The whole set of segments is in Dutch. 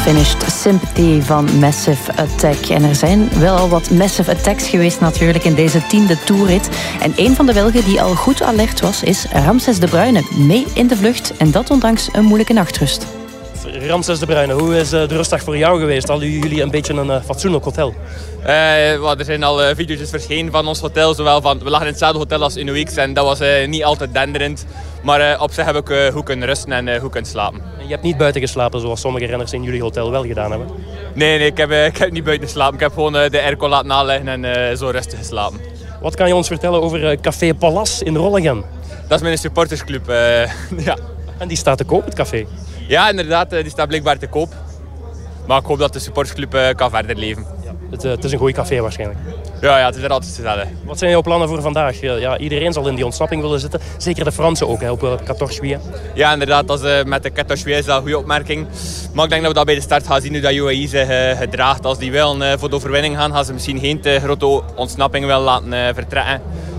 Finished Sympathy van Massive Attack. En er zijn wel al wat Massive Attacks geweest natuurlijk in deze 10e toerrit. En een van de Belgen die al goed alert was, is Ramses De Bruyne. Mee in de vlucht en dat ondanks een moeilijke nachtrust. Ramses De Bruyne, hoe is de rustdag voor jou geweest? Hadden jullie een beetje een fatsoenlijk hotel? Er zijn al video's verschenen van ons hotel. Zowel van, we lagen in hetzelfde hotel als Inuix en dat was niet altijd denderend. Maar op zich heb ik goed kunnen rusten en goed kunnen slapen. En je hebt niet buiten geslapen zoals sommige renners in jullie hotel wel gedaan hebben? Nee, ik heb niet buiten geslapen. Ik heb gewoon de airco laten aanleggen en zo rustig geslapen. Wat kan je ons vertellen over Café Palace in Rollegem? Dat is mijn supportersclub, ja. En die staat te koop, het café? Ja, inderdaad, die staat blijkbaar te koop. Maar ik hoop dat de supportersclub kan verder leven. Ja, het is een goed café waarschijnlijk. Ja, het is er altijd gezellig. Wat zijn jouw plannen voor vandaag? Ja, iedereen zal in die ontsnapping willen zitten. Zeker de Fransen ook, hè, op 14 juillet. Ja, inderdaad, dat is, met de 14 juillet is dat een goede opmerking. Maar ik denk dat we dat bij de start gaan zien, hoe dat UAE zich gedraagt. Als die willen voor de overwinning gaan ze misschien geen te grote ontsnapping willen laten vertrekken.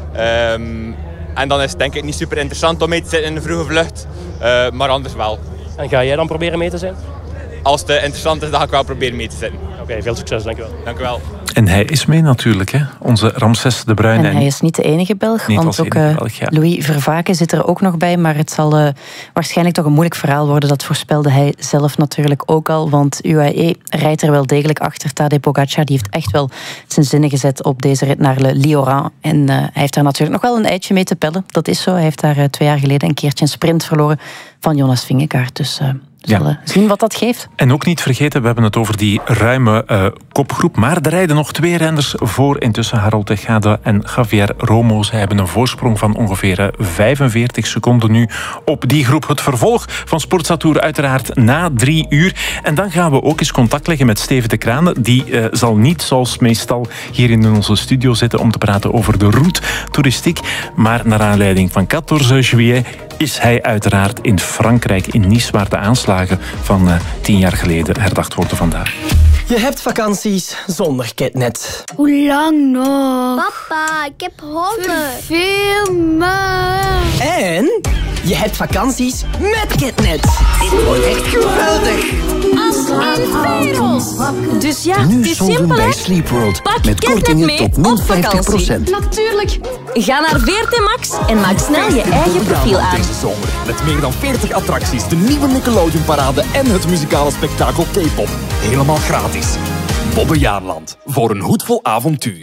En dan is het denk ik niet super interessant om mee te zitten in een vroege vlucht. Maar anders wel. En ga jij dan proberen mee te zijn? Als het interessant is, dan ga ik wel proberen mee te zitten. Oké, veel succes, dank u wel. Dank u wel. En hij is mee natuurlijk, hè? Onze Ramses De Bruyne. En hij is niet de enige Belg, want ook Belg, ja. Louis Vervaken zit er ook nog bij. Maar het zal waarschijnlijk toch een moeilijk verhaal worden. Dat voorspelde hij zelf natuurlijk ook al. Want UAE rijdt er wel degelijk achter. Tadej Pogacar die heeft echt wel zijn zinnen gezet op deze rit naar Le Lioran. En hij heeft daar natuurlijk nog wel een eitje mee te pellen. Dat is zo. Hij heeft daar 2 jaar geleden een keertje een sprint verloren van Jonas Vingegaard. Dus we zullen zien wat dat geeft. En ook niet vergeten, we hebben het over die ruime kopgroep. Maar er rijden nog 2 renners voor. Intussen Harold Tejada en Javier Romo. Zij hebben een voorsprong van ongeveer 45 seconden nu op die groep. Het vervolg van Sportza Tour uiteraard na 3 uur. En dan gaan we ook eens contact leggen met Steven de Kranen. Die zal niet zoals meestal hier in onze studio zitten om te praten over de route toeristiek. Maar naar aanleiding van 14 juillet is hij uiteraard in Frankrijk, in Nice, waar de aanslagen van 10 jaar geleden herdacht worden vandaag. Je hebt vakanties zonder Ketnet. Hoe lang nog? Papa, ik heb honger. Veel maar. En je hebt vakanties met Ketnet. Het wordt echt geweldig. Als in wereld. Dus ja, nu het is zongen simpel, bij hè? Sleepworld. Pak Met kortingen mee tot op min vakantie. 50%. Natuurlijk. Ga naar VRT Max en maak snel je eigen profiel aan. Deze zomer. Met meer dan 40 attracties, de nieuwe Nickelodeon-parade en het muzikale spektakel K-pop. Helemaal gratis. Bobbejaanland. Voor een hoedvol avontuur.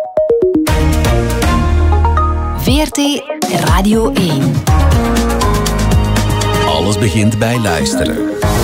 VRT Radio 1. Alles begint bij luisteren.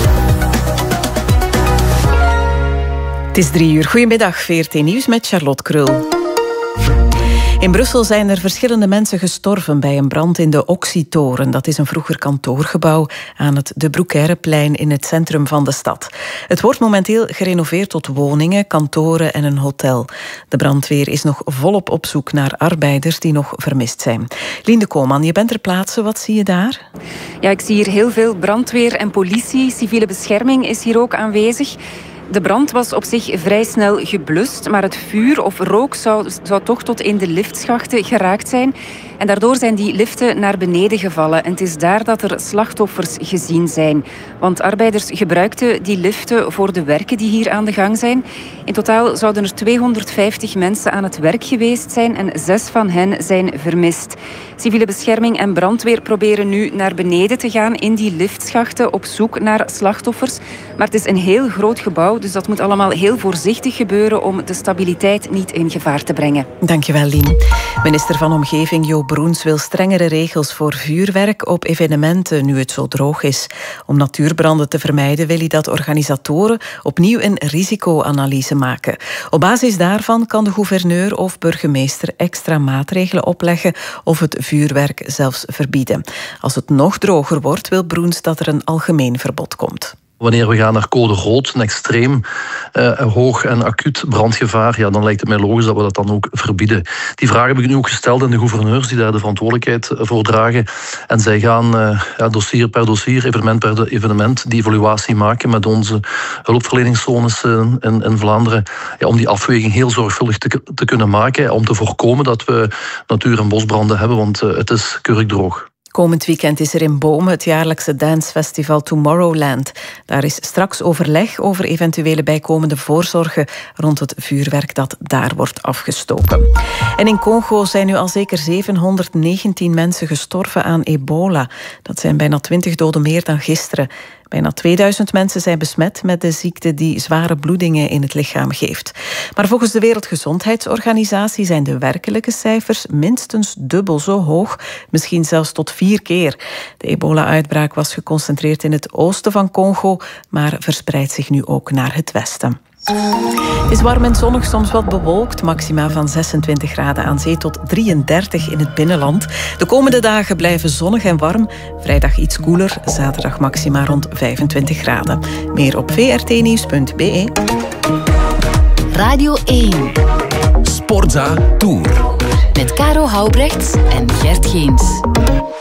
Het is 3 uur. Goedemiddag, VRT Nieuws met Charlotte Krul. In Brussel zijn er verschillende mensen gestorven bij een brand in de Oxytoren. Dat is een vroeger kantoorgebouw aan het De Broekeireplein in het centrum van de stad. Het wordt momenteel gerenoveerd tot woningen, kantoren en een hotel. De brandweer is nog volop op zoek naar arbeiders die nog vermist zijn. Linde Koolman, je bent ter plaatse. Wat zie je daar? Ja, ik zie hier heel veel brandweer en politie. Civiele bescherming is hier ook aanwezig. De brand was op zich vrij snel geblust, maar het vuur of rook zou toch tot in de liftschachten geraakt zijn. En daardoor zijn die liften naar beneden gevallen. En het is daar dat er slachtoffers gezien zijn. Want arbeiders gebruikten die liften voor de werken die hier aan de gang zijn. In totaal zouden er 250 mensen aan het werk geweest zijn en 6 van hen zijn vermist. Civiele bescherming en brandweer proberen nu naar beneden te gaan in die liftschachten op zoek naar slachtoffers. Maar het is een heel groot gebouw, dus dat moet allemaal heel voorzichtig gebeuren om de stabiliteit niet in gevaar te brengen. Dankjewel, Lien. Minister van Omgeving Jo Broens wil strengere regels voor vuurwerk op evenementen nu het zo droog is. Om natuurbranden te vermijden wil hij dat organisatoren opnieuw een risicoanalyse maken. Op basis daarvan kan de gouverneur of burgemeester extra maatregelen opleggen of het vuurwerk zelfs verbieden. Als het nog droger wordt, wil Broens dat er een algemeen verbod komt. Wanneer we gaan naar code rood, een extreem hoog en acuut brandgevaar, ja, dan lijkt het mij logisch dat we dat dan ook verbieden. Die vraag heb ik nu ook gesteld aan de gouverneurs die daar de verantwoordelijkheid voor dragen. En zij gaan dossier per dossier, evenement per evenement, die evaluatie maken met onze hulpverleningszones in Vlaanderen. Ja, om die afweging heel zorgvuldig te kunnen maken, om te voorkomen dat we natuur- en bosbranden hebben, want het is keurig droog. Komend weekend is er in Boom het jaarlijkse dancefestival Tomorrowland. Daar is straks overleg over eventuele bijkomende voorzorgen rond het vuurwerk dat daar wordt afgestoken. En in Congo zijn nu al zeker 719 mensen gestorven aan ebola. Dat zijn bijna 20 doden meer dan gisteren. Bijna 2000 mensen zijn besmet met de ziekte die zware bloedingen in het lichaam geeft. Maar volgens de Wereldgezondheidsorganisatie zijn de werkelijke cijfers minstens dubbel zo hoog, misschien zelfs tot 4 keer. De ebola-uitbraak was geconcentreerd in het oosten van Congo, maar verspreidt zich nu ook naar het westen. Het is warm en zonnig, soms wat bewolkt. Maxima van 26 graden aan zee tot 33 in het binnenland. De komende dagen blijven zonnig en warm. Vrijdag iets koeler, zaterdag maxima rond 25 graden. Meer op vrtnieuws.be. Radio 1. Sportza Tour. Met Caro Houbrechts en Gert Geens.